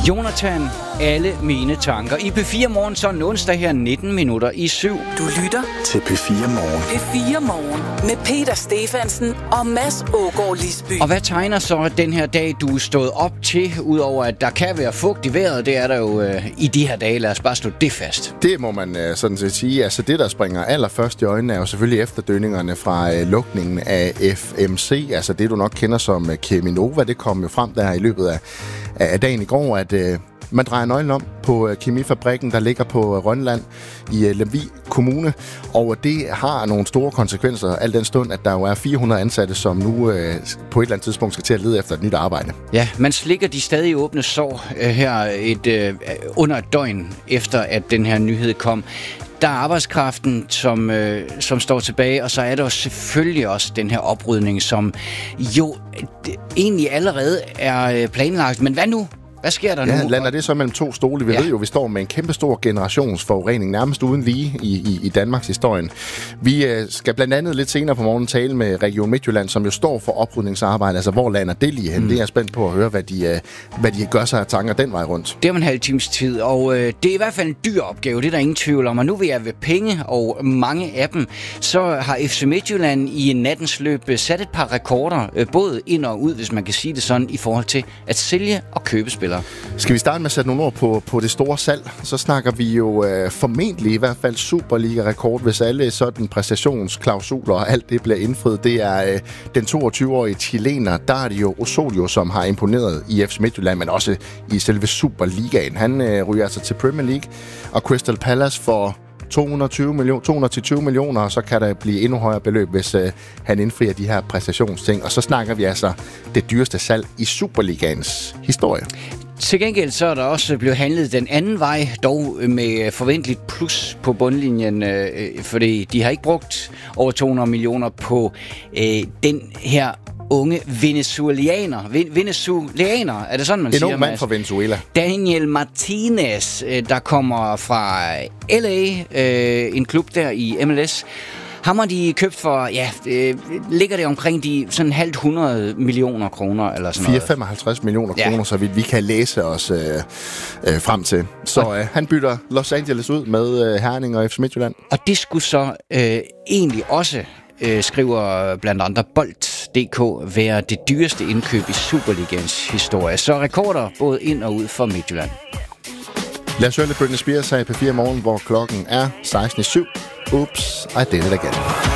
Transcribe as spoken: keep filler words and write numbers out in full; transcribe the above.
Jonathan, alle mine tanker. I P fire Morgen, så en onsdag her nitten minutter i syv. Du lytter til P fire Morgen. P fire Morgen med Peter Stefansen og Mads Aagaard Lisby. Og hvad tegner så den her dag, du er stået op til, udover at der kan være fugt i vejret? Det er der jo øh, i de her dage. Lad os bare slå det fast. Det må man øh, sådan set sige. Altså det, der springer allerførst i øjnene, er jo selvfølgelig efterdønningerne fra øh, lukningen af F M C. Altså det, du nok kender som øh, Cheminova. Det kom jo frem der i løbet af, af dagen i går, at øh, man drejer nøglen om på øh, kemifabrikken, der ligger på øh, Rønland i øh, Lemvig Kommune. Og det har nogle store konsekvenser, al den stund, at der jo er fire hundrede ansatte, som nu øh, på et eller andet tidspunkt skal til at lede efter et nyt arbejde. Ja, man slikker de stadig åbne sår øh, her et, øh, under et døgn efter, at den her nyhed kom. Der er arbejdskraften, som, øh, som står tilbage, og så er der jo selvfølgelig også den her oprydning, som jo det, egentlig allerede er planlagt. Men hvad nu? Hvad sker der nu? Ja, lander det så mellem to stole. Vi ja. ved jo, vi står med en kæmpe stor generationsforurening, nærmest uden lige i, i, i Danmarks historien. Vi øh, skal blandt andet lidt senere på morgenen tale med Region Midtjylland, som jo står for oprydningsarbejde. Altså, hvor lander det lige hen? Mm. Det er jeg spændt på at høre, hvad de, øh, hvad de gør sig af tanker den vej rundt. Det er en halv times tid, og øh, det er i hvert fald en dyr opgave, det er der ingen tvivl om. Og nu vil jeg ved penge, og mange af dem, så har F C Midtjylland i nattens løb sat et par rekorder, øh, både ind og ud, hvis man kan sige det sådan, i forhold til at sælge og købe spillere. Skal vi starte med at sætte nogle ord på, på det store salg? Så snakker vi jo øh, formentlig i hvert fald Superliga-rekord, hvis alle sådan præstationsklausuler og alt det bliver indfriet. Det er øh, den toogtyve-årige chilener, der er det jo Osorio, som har imponeret i F C Midtjylland, men også i selve Superligaen. Han øh, ryger altså til Premier League, og Crystal Palace for to hundrede og tyve millioner, to hundrede til tyve millioner, og så kan der blive endnu højere beløb, hvis øh, han indfrier de her præstationsting. Og så snakker vi altså det dyreste salg i Superligaens historie. Til gengæld så er der også blevet handlet den anden vej, dog med forventeligt plus på bundlinjen, øh, fordi de har ikke brugt over to hundrede millioner på øh, den her unge venezuelaner. Venezuelaner, er det sådan, man en siger? En ung mand fra Venezuela. Daniel Martinez, der kommer fra L A, en klub der i M L S. Ham har de købt for, ja, øh, ligger det omkring de sådan halvt hundrede millioner kroner, eller sådan noget. fire hundrede femoghalvtreds millioner ja. kroner, så vidt vi kan læse os øh, øh, frem til. Så øh, han bytter Los Angeles ud med øh, Herning og F C Midtjylland. Og det skulle så øh, egentlig også, øh, skriver blandt andre Bold punktum d k, være det dyreste indkøb i Superligaens historie. Så rekorder både ind og ud for Midtjylland. Lad os høre lidt Britney Spears her i P fire Morgen, hvor klokken er seksten i syv. Oops, I did it again.